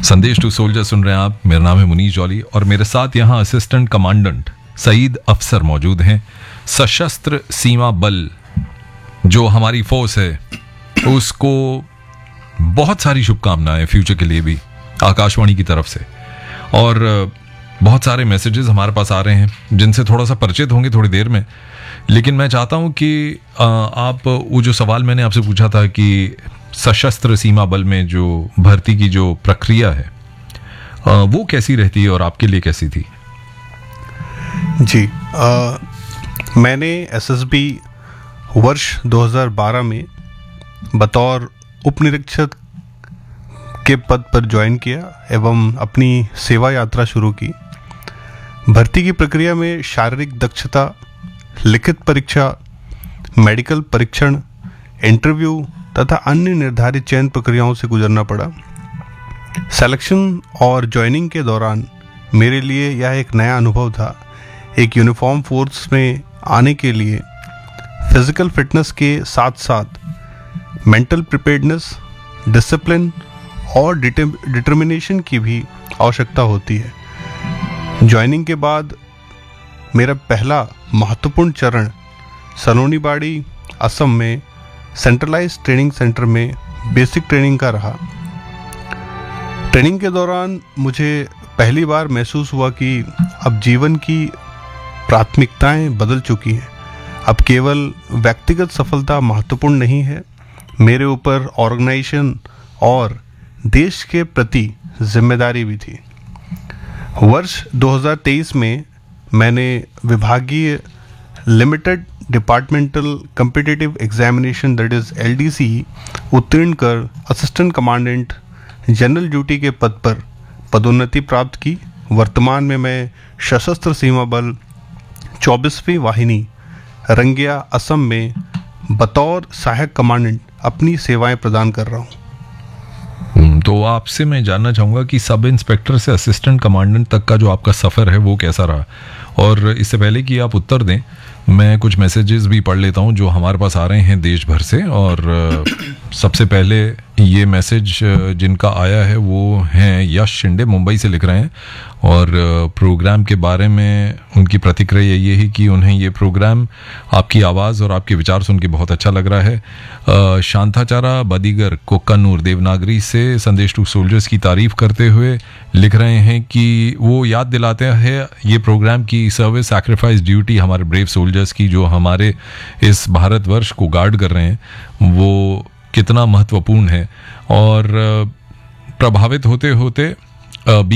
संदेश to soldier सुन रहे हैं आप। मेरा नाम है मुनीश जौली और मेरे साथ यहाँ असिस्टेंट कमांडेंट सईद अफसर मौजूद हैं। सशस्त्र सीमा बल जो हमारी फोर्स है उसको बहुत सारी शुभकामनाएं फ्यूचर के लिए भी आकाशवाणी की तरफ से, और बहुत सारे मैसेजेस हमारे पास आ रहे हैं जिनसे थोड़ा सा परिचित होंगे थोड़ी देर में। लेकिन मैं चाहता हूं कि आप वो जो सवाल मैंने आपसे पूछा था कि सशस्त्र सीमा बल में जो भर्ती की जो प्रक्रिया है वो कैसी रहती है और आपके लिए कैसी थी? जी, मैंने एसएसबी वर्ष 2012 में बतौर उपनिरीक्षक के पद पर ज्वाइन किया एवं अपनी सेवा यात्रा शुरू की। भर्ती की प्रक्रिया में शारीरिक दक्षता, लिखित परीक्षा, मेडिकल परीक्षण, इंटरव्यू तथा अन्य निर्धारित चयन प्रक्रियाओं से गुजरना पड़ा। सिलेक्शन और ज्वाइनिंग के दौरान मेरे लिए यह एक नया अनुभव था। एक यूनिफॉर्म फोर्स में आने के लिए फिजिकल फिटनेस के साथ साथ मेंटल प्रिपेयर्डनेस, डिसिप्लिन और डिटर्मिनेशन की भी आवश्यकता होती है। ज्वाइनिंग के बाद मेरा पहला महत्वपूर्ण चरण सलोनीबाड़ी, असम में सेंट्रलाइज्ड ट्रेनिंग सेंटर में बेसिक ट्रेनिंग का रहा। ट्रेनिंग के दौरान मुझे पहली बार महसूस हुआ कि अब जीवन की प्राथमिकताएं बदल चुकी हैं। अब केवल व्यक्तिगत सफलता महत्वपूर्ण नहीं है, मेरे ऊपर ऑर्गेनाइजेशन और देश के प्रति जिम्मेदारी भी थी। वर्ष 2023 में मैंने विभागीय limited departmental competitive examination that is LDC उत्तीर्ण कर असिस्टेंट कमांडेंट जनरल ड्यूटी के पद पर पदोन्नति प्राप्त की। वर्तमान में मैं सशस्त्र सीमा बल 24वीं वाहिनी रंगिया, असम में बतौर सहायक कमांडेंट अपनी सेवाएं प्रदान कर रहा हूँ। तो आपसे मैं जानना चाहूँगा कि सब इंस्पेक्टर से असिस्टेंट कमांडेंट तक का जो आपका सफ़र है वो कैसा रहा? और इससे पहले कि आप उत्तर दें, मैं कुछ मैसेजेस भी पढ़ लेता हूं जो हमारे पास आ रहे हैं देश भर से। और सबसे पहले ये मैसेज जिनका आया है वो हैं यश शिंदे, मुंबई से लिख रहे हैं और प्रोग्राम के बारे में उनकी प्रतिक्रिया ये है कि उन्हें ये प्रोग्राम, आपकी आवाज़ और आपके विचार सुन के बहुत अच्छा लग रहा है। शांताचारा बदीगर कोक्कानूर देवनागरी से संदेश टू सोल्जर्स की तारीफ करते हुए लिख रहे हैं कि वो याद दिलाते हैं ये प्रोग्राम की सर्विस, सैक्रिफाइस, ड्यूटी हमारे ब्रेव सोल्जर्स की जो हमारे इस भारतवर्ष को गार्ड कर रहे हैं वो कितना महत्वपूर्ण है। और प्रभावित होते होते